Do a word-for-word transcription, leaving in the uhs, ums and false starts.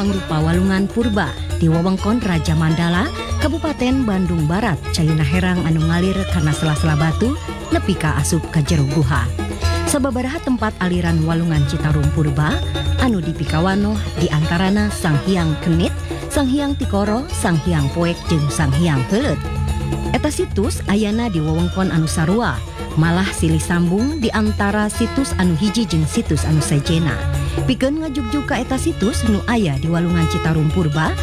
mangrupa walungan purba di wewengkon Raja Mandala, Kabupaten Bandung Barat, Caina Herang anu ngalir karena sela-sela batu nepi ka asup ka jero guha. Sababaraha tempat aliran walungan Citarum purba anu dipikawanoh di antarana Sang Hyang Kenit, Sang Hyang Tikoro, Sang Hyang Poek jeung Sang Hyang Heuleut. Eta situs ayana di wewengkon anu sarua, malah silih sambung di antara situs anu hiji jeung situs anu sajena. Pikeun ngajugjug ka eta situs nu aya di walungan Citarum purba,